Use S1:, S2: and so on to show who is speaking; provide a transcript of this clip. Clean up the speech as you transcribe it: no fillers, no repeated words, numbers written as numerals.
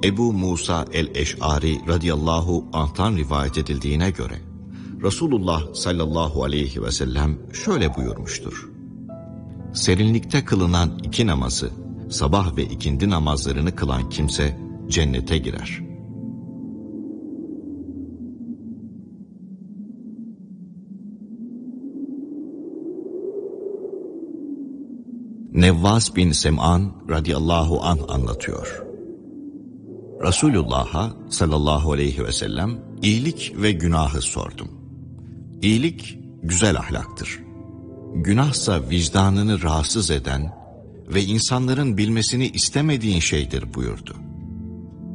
S1: Ebu Musa el-Eş'ari radıyallahu anh'tan rivayet edildiğine göre Resulullah sallallahu aleyhi ve sellem şöyle buyurmuştur: Serinlikte kılınan 2 namazı, sabah ve ikindi namazlarını kılan kimse cennete girer. Nevvas bin Sem'an radıyallahu anh anlatıyor. Resulullah'a sallallahu aleyhi ve sellem iyilik ve günahı sordum. İyilik güzel ahlaktır. Günahsa vicdanını rahatsız eden ve insanların bilmesini istemediğin şeydir buyurdu.